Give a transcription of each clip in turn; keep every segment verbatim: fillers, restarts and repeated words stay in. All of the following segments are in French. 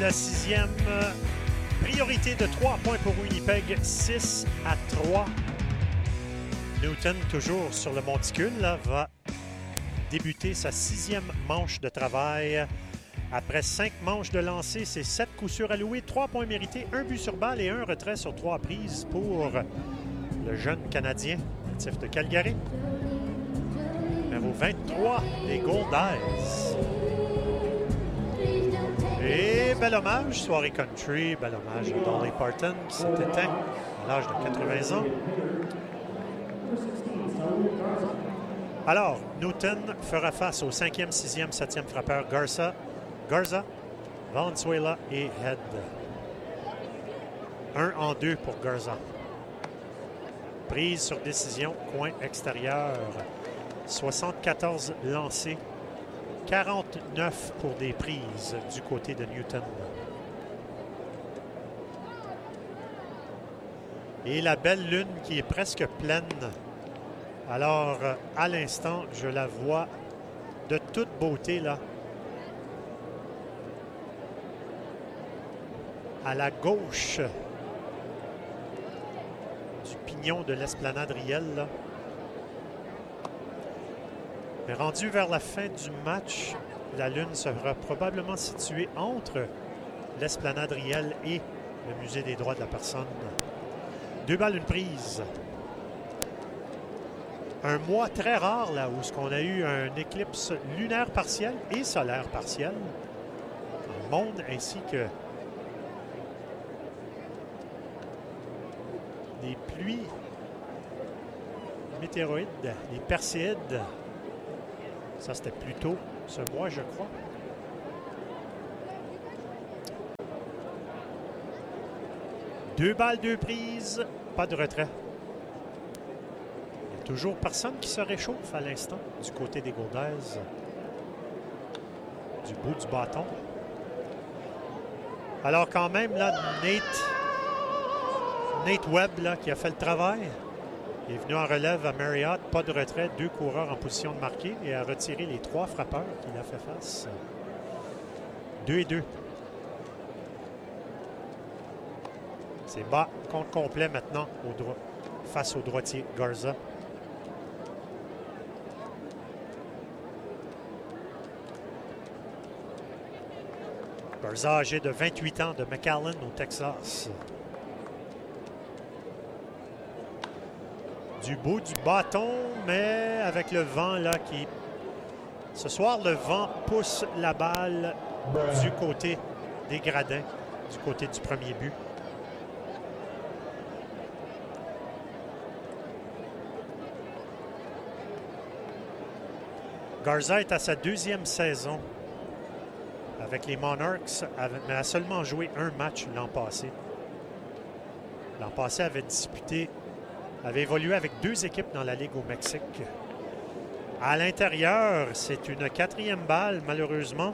La sixième, priorité de trois points pour Winnipeg, six à trois. Newton, toujours sur le monticule, là, va débuter sa sixième manche de travail. Après cinq manches de lancer, c'est sept coups sûrs alloués, trois points mérités, un but sur balle et un retrait sur trois prises pour le jeune Canadien natif de Calgary. Numéro vingt-trois, les Goldeyes. Et bel hommage, soirée country, bel hommage à Dolly Parton qui s'est éteint à l'âge de quatre-vingts ans. Alors, Newton fera face au cinquième, sixième, septième frappeur Garza, Garza, Valenzuela et Head. Un en deux pour Garza. Prise sur décision, coin extérieur. soixante-quatorze lancés. quarante-neuf pour des prises du côté de Newton. Et la belle lune qui est presque pleine. Alors, à l'instant, je la vois de toute beauté, là. À la gauche du pignon de l'esplanade Riel, là. Mais rendu vers la fin du match, la lune sera probablement située entre l'esplanade Riel et le musée des droits de la personne. Deux balles, une prise. Un mois très rare, là, où on a eu un éclipse lunaire partiel et solaire partiel dans le monde, ainsi que des pluies météoroïdes, des perséides. Ça, c'était plus tôt ce mois, je crois. Deux balles, deux prises, pas de retrait. Il n'y a toujours personne qui se réchauffe à l'instant du côté des Goldeyes. Du bout du bâton. Alors quand même, là, Nate, Nate Webb, là, qui a fait le travail, est venu en relève à Marriott, pas de retrait, deux coureurs en position de marquer et a retiré les trois frappeurs qu'il a fait face. Deux et deux. C'est bas, compte complet maintenant au droit, face au droitier Garza. Garza, âgé de vingt-huit ans, de McAllen au Texas. Du bout du bâton, mais avec le vent là qui... Ce soir, le vent pousse la balle du côté des gradins, du côté du premier but. Garza est à sa deuxième saison avec les Monarchs, mais a seulement joué un match l'an passé. L'an passé, avait disputé, avait évolué avec deux équipes dans la Ligue au Mexique. À l'intérieur, c'est une quatrième balle, malheureusement.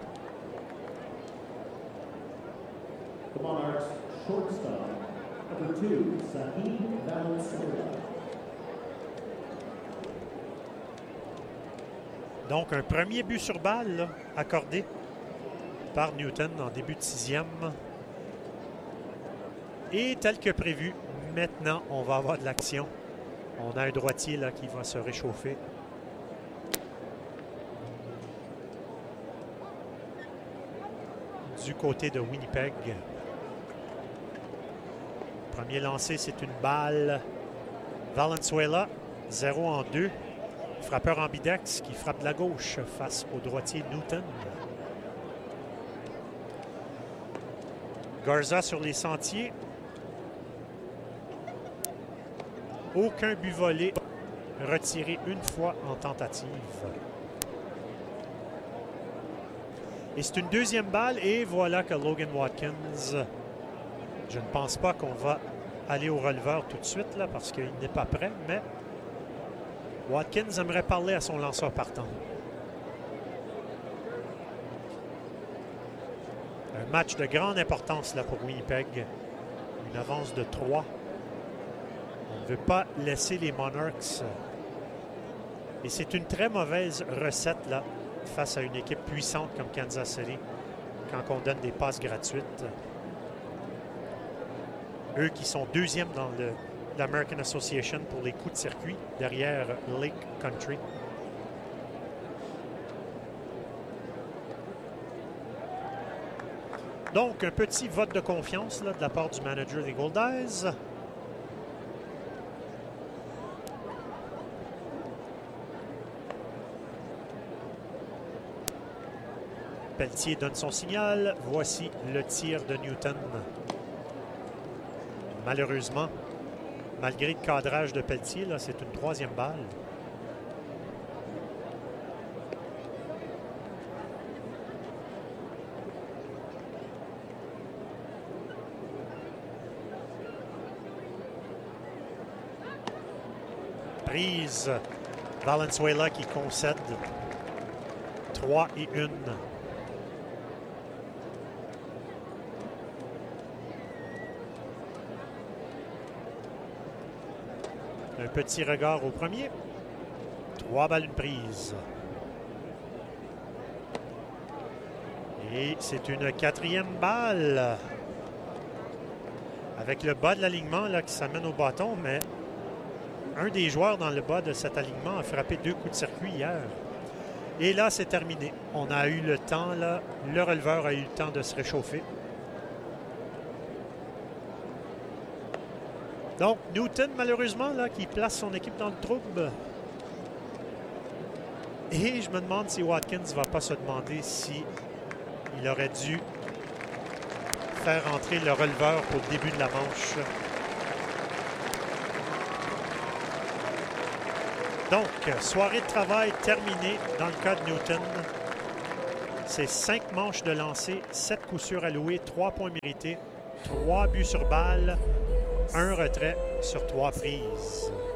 The Monarchs shortstop, number two, Saheed Valenzuela. Donc, un premier but sur balle là, accordé par Newton en début de sixième. Et tel que prévu, maintenant, on va avoir de l'action. On a un droitier là, qui va se réchauffer. Du côté de Winnipeg. Premier lancé, c'est une balle. Valenzuela, zéro en deux. Frappeur ambidex qui frappe de la gauche face au droitier Newton. Garza sur les sentiers. Aucun but volé, retiré une fois en tentative. Et c'est une deuxième balle et voilà que Logan Watkins, je ne pense pas qu'on va aller au releveur tout de suite là parce qu'il n'est pas prêt, mais Watkins aimerait parler à son lanceur partant. Un match de grande importance là pour Winnipeg. Une avance de trois. On ne veut pas laisser les Monarchs. Et c'est une très mauvaise recette là face à une équipe puissante comme Kansas City quand on donne des passes gratuites. Eux qui sont deuxièmes dans l'American Association pour les coups de circuit, derrière Lake Country. Donc, un petit vote de confiance là, de la part du manager des Goldeyes. Pelletier donne son signal. Voici le tir de Newton. Malheureusement, malgré le cadrage de Pelletier, là, c'est une troisième balle. Prise. Valenzuela qui concède trois et un. Un petit regard au premier. Trois balles, une prise. Et c'est une quatrième balle. Avec le bas de l'alignement là, qui s'amène au bâton, mais un des joueurs dans le bas de cet alignement a frappé deux coups de circuit hier. Et là, c'est terminé. On a eu le temps, là. Le releveur a eu le temps de se réchauffer. Donc, Newton, malheureusement, là, qui place son équipe dans le trouble. Et je me demande si Watkins ne va pas se demander si il aurait dû faire entrer le releveur pour le début de la manche. Donc, soirée de travail terminée dans le cas de Newton. C'est cinq manches de lancer, sept coups sûrs alloués, trois points mérités, trois buts sur balle, un retrait sur trois prises.